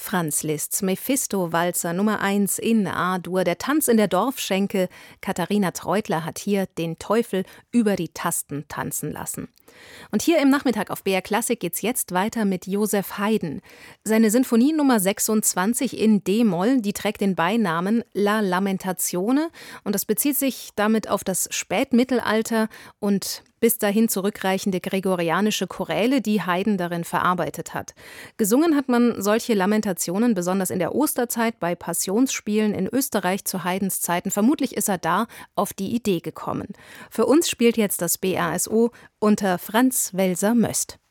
Franz Liszt's Mephisto-Walzer Nummer 1 in A-Dur, der Tanz in der Dorfschenke. Katharina Treutler hat hier den Teufel über die Tasten tanzen lassen. Und hier im Nachmittag auf BR Klassik geht's jetzt weiter mit Joseph Haydn. Seine Sinfonie Nummer 26 in D-Moll, die trägt den Beinamen La Lamentazione und das bezieht sich damit auf das Spätmittelalter und bis dahin zurückreichende gregorianische Choräle, die Haydn darin verarbeitet hat. Gesungen hat man solche Lamentationen besonders in der Osterzeit bei Passionsspielen in Österreich zu Haydns Zeiten. Vermutlich ist er da auf die Idee gekommen. Für uns spielt jetzt das BRSO unter Franz Welser-Möst.